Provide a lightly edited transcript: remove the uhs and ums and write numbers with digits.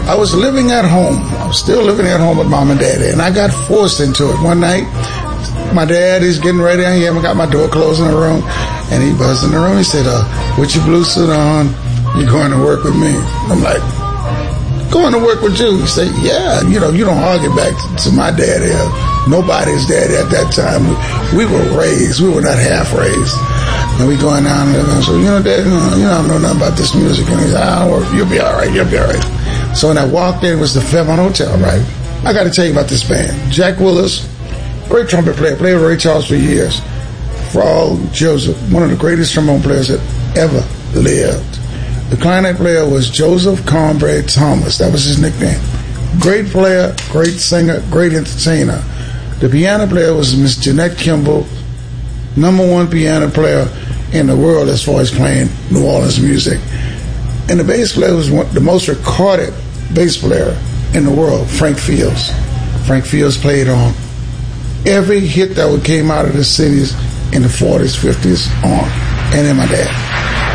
I was living at home. I was still living at home with mom and daddy, and I got forced into it. One night, my dad is getting ready. I haven't got my door closed in the room, and he buzzed in the room. He said, "With your blue suit on, you're going to work with me." I'm like, "Going to work with you?" He said, "Yeah, you don't argue back to my daddy. Nobody's daddy at that time. We were raised. We were not half raised." And we going down there and so, Dad, I don't know nothing about this music. And he said, "You'll be all right. You'll be all right." So when I walked in, it was the Fairmont Hotel, right? I got to tell you about this band. Jack Willis, great trumpet player, played with Ray Charles for years. Frog Joseph, one of the greatest trombone players that ever lived. The clarinet player was Joseph Cornbread Thomas. That was his nickname. Great player, great singer, great entertainer. The piano player was Miss Jeanette Kimball, #1 piano player in the world as far as playing New Orleans music. And the bass player was the most recorded bass player in the world, Frank Fields. Frank Fields played on every hit that came out of the cities in the 40s, 50s on, and then my dad.